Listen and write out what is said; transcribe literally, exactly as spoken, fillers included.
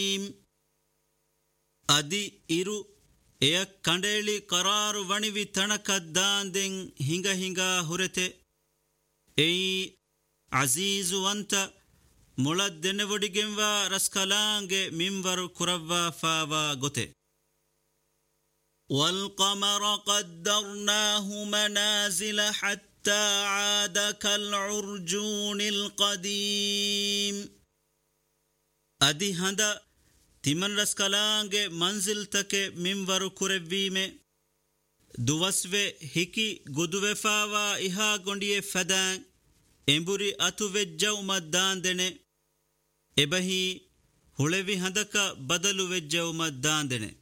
ಅದಿ ಇರು ಎಯ ಕಂಡೇಳಿ ಕರಾರು ವಣಿವಿ ತಣಕದ್ದಾಂದೆಂ ಹಿಂಗ ಹಿಂಗ ಹುರೆತೆ ಎಯಿ ಅಜೀಜು ಅಂತ ಮುಳದ್ದೆನೆವೊಡಿಗೆಂವ ರಸ್ಕಲಾಂಗೆ ಮಿಂವರು ಕುರವ್ವ ಫಾವ ಗೊತೆ والقمر قدرناه منازل حتى عاد كالعرجون القديم أدي هندا تمن رسكلانge منزل تكه منور كربيمه دوسوه هكي گدوفاوا إها گونډيه فدان امبوري أتو وجو مدان دنه إبهي هولوي هندك بدلو وجو مدان دنه